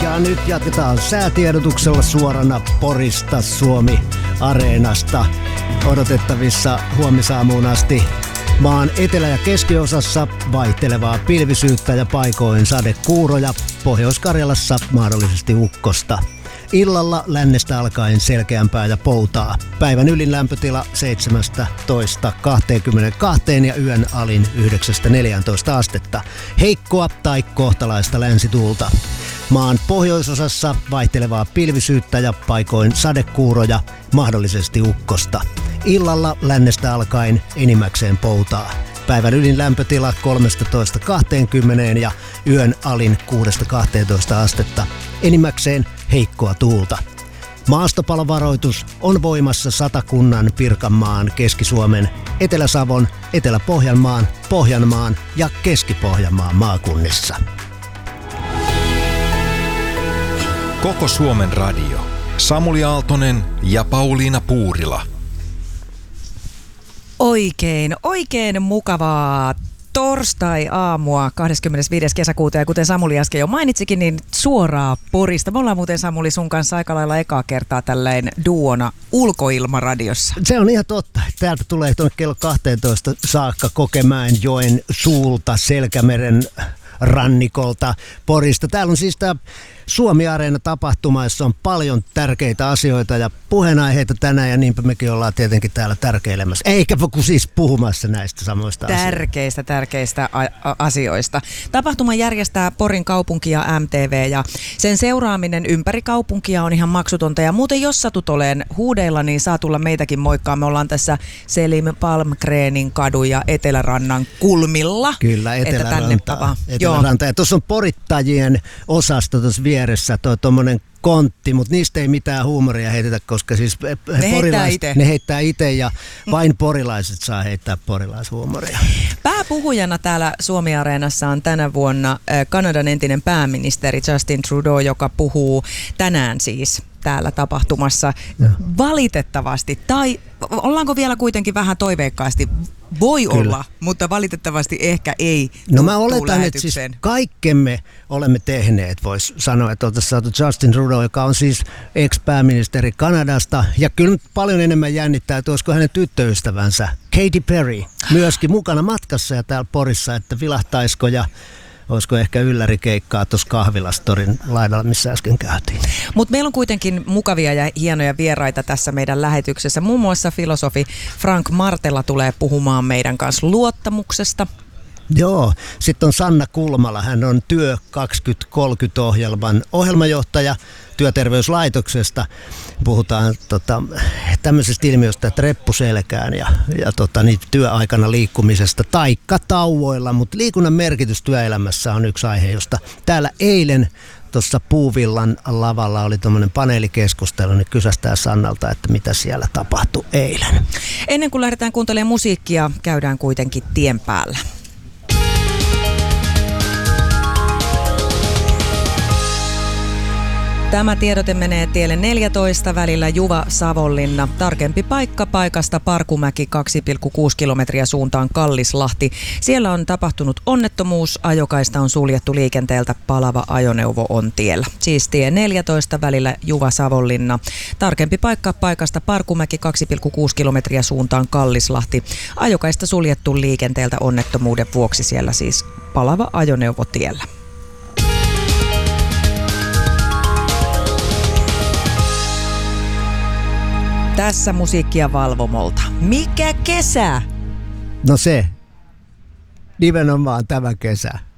Ja nyt jatketaan säätiedotuksella suorana Porista Suomi-areenasta. Odotettavissa huomisaamuun asti maan etelä- ja keskiosassa vaihtelevaa pilvisyyttä ja paikoin sadekuuroja. Pohjois-Karjalassa mahdollisesti ukkosta. Illalla lännestä alkaen selkeämpää ja poutaa. Päivän ylin lämpötila 17-22 ja yön alin 9-14 astetta. Heikkoa tai kohtalaista länsituulta. Maan pohjoisosassa vaihtelevaa pilvisyyttä ja paikoin sadekuuroja, mahdollisesti ukkosta. Illalla lännestä alkaen enimmäkseen poutaa. Päivän ylin lämpötila 13-20 ja yön alin 6-12 astetta. Enimmäkseen heikkoa tuulta. Maastopalovaroitus on voimassa Satakunnan, Pirkanmaan, Keski-Suomen, Etelä-Savon, Etelä-Pohjanmaan, Pohjanmaan ja Keski-Pohjanmaan maakunnissa. Koko Suomen radio. Samuli Aaltonen ja Pauliina Puurila. Oikein mukavaa torstai-aamua 25. kesäkuuta ja kuten Samuli äsken jo mainitsikin, niin suoraa Porista. Me ollaan muuten Samuli sun kanssa aika lailla ekaa kertaa tälleen duona ulkoilmaradiossa. Se on ihan totta. Täältä tulee tuonne kello 12 saakka Kokemäenjoen suulta, Selkämeren rannikolta, Porista. Täällä on siis tämä Suomi-areena-tapahtuma, jossa on paljon tärkeitä asioita ja puheenaiheita tänään ja niinpä mekin ollaan tietenkin täällä tärkeilemässä. Eikä kun siis puhumassa näistä samoista tärkeistä asioista. Tapahtuma järjestää Porin kaupunki ja MTV ja sen seuraaminen ympäri kaupunkia on ihan maksutonta. Ja muuten jos satut oleen huudeilla, niin saa tulla meitäkin moikkaa. Me ollaan tässä Selim Palmgrenin kadun ja Etelärannan kulmilla. Kyllä, Eteläranta. Ja tuossa on porittajien osasto tuossa vieressä, tuommoinen kontti, mutta niistä ei mitään huumoria heitetä, koska siis ne heittää itse ja vain porilaiset saa heittää porilaishuumoria. Pääpuhujana täällä Suomi-areenassa on tänä vuonna Kanadan entinen pääministeri Justin Trudeau, joka puhuu tänään siis täällä tapahtumassa. Valitettavasti, tai ollaanko vielä kuitenkin vähän toiveikkaasti? Voi Kyllä. olla, mutta valitettavasti ehkä ei. No mä oletan, että siis kaikkemme olemme tehneet, voisi sanoa, että oltaisiin saatu Justin Trudeau, joka on siis ex-pääministeri Kanadasta. Ja kyllä paljon enemmän jännittää, että olisiko hänen tyttöystävänsä Katy Perry myöskin mukana matkassa ja täällä Porissa, että vilahtaisiko ja olisiko ehkä yllärikeikkaa tuossa kahvilastorin laidalla, missä äsken käytiin. Mutta meillä on kuitenkin mukavia ja hienoja vieraita tässä meidän lähetyksessä. Muun muassa filosofi Frank Martela tulee puhumaan meidän kanssa luottamuksesta. Joo, sitten on Sanna Kulmala. Hän on Työ 2030-ohjelman ohjelmajohtaja Työterveyslaitoksesta. Puhutaan tämmöisestä ilmiöstä, että reppuselkään ja niitä työaikana liikkumisesta taikka tauoilla, mutta liikunnan merkitys työelämässä on yksi aihe, josta täällä eilen tuossa Puuvillan lavalla oli tuommoinen paneelikeskustelu, niin kysästään Sannalta, että mitä siellä tapahtui eilen. Ennen kuin lähdetään kuuntelemaan musiikkia, käydään kuitenkin tien päällä. Tämä tiedote menee tielle 14 välillä Juva-Savonlinna. Tarkempi paikka paikasta Parkumäki 2,6 kilometriä suuntaan Kallislahti. Siellä on tapahtunut onnettomuus. Ajokaista on suljettu liikenteeltä. Palava ajoneuvo on tiellä. Siis tie 14 välillä Juva-Savonlinna. Tarkempi paikka paikasta Parkumäki 2,6 kilometriä suuntaan Kallislahti. Ajokaista suljettu liikenteeltä onnettomuuden vuoksi. Siellä siis palava ajoneuvo tiellä. Tässä musiikkia Valvomolta. Mikä kesä? No se, nimenomaan tämä kesä.